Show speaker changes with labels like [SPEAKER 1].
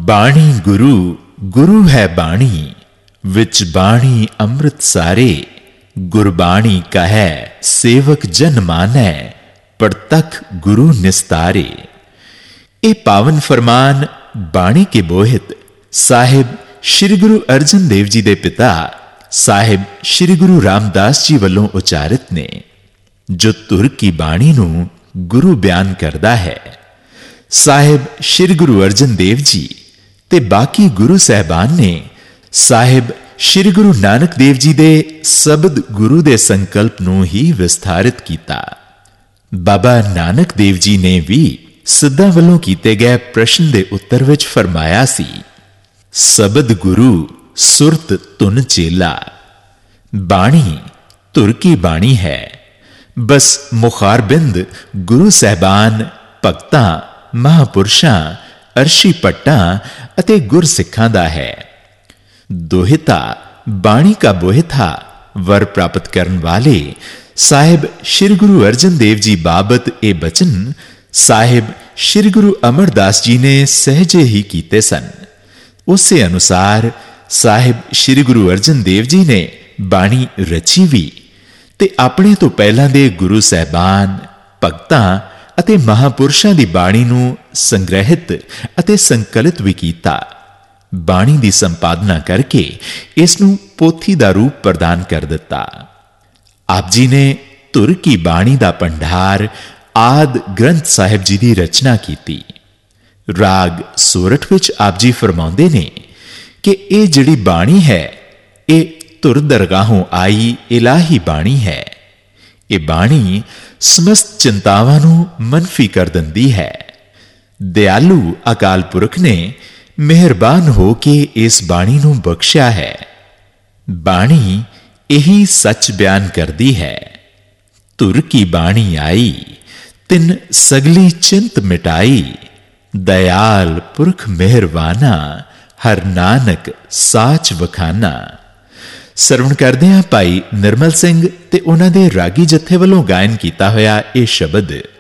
[SPEAKER 1] बाणी गुरु गुरु है बाणी, विच बाणी अमृत सारे। गुरबाणी कहे सेवक जन मानै, पड़तख गुरु निस्तारे। ये पावन फरमान बाणी के बोहित साहिब श्री गुरु अर्जन देव जी दे पिता साहिब श्री गुरु रामदास जी वल्लों उचारित ने, जो तुर की बाणी नूं गुरु बयान करदा है। साहिब श्री गुरु अर्जन देव जी ते बाकी गुरु साहबान ने साहिब श्री गुरु नानक देव जी दे शब्द गुरु दे संकल्प नूं ही विस्तारित कीता। बाबा नानक देव जी ने भी सिद्धां वल्लों कीते गए प्रश्न दे उत्तर विच फरमाया सी, शब्द गुरु सुरत तुन चेला। बाणी तुर की बाणी है, बस मुखारबिंद गुरु साहबान भगतां महापुरुषां अर्शी पट्टां अते गुरसिखां दा है। दोहिता बाणी का बोहिता वर प्राप्त करने वाले साहिब श्री गुरु अर्जन देव जी बाबत ए बचन साहिब श्री गुरु अमरदास जी ने सहजे ही कीते सन। उसे अनुसार साहिब श्री गुरु अर्जन देव जी ने बाणी रची भी ते अपने तो पहला दे गुरु साहबान भगतां अते महापुरुषां दी बाणी नूं संग्रहित अते संकलित भी कीता। बाणी दी संपादना करके इस नूं पोथी दा रूप प्रदान कर दिता। आप जी ने तुर की बाणी दा भंडार आद ग्रंथ साहिब जी दी रचना कीती। राग सोरठ विच आप जी फरमाउंदे ने कि ए जिहड़ी बाणी है ए तुर दरगाहों आई इलाही बाणी है। ए बाणी समस्त चिंतावां नूं मनफी कर दिंदी है। दयालु अकाल पुरख ने मेहरबान हो के इस बाणी नूं बख्शिया है। बाणी यही सच बयान करदी है। तुर की बाणी आई तिन सगली चिंत मिटाई, दयाल पुरख मेहरबाना हर नानक साच वखाना। सरवण करदे हां भाई निर्मल सिंह ते उन्हां दे रागी जत्थे वल्लों गायन कीता होया यह शब्द।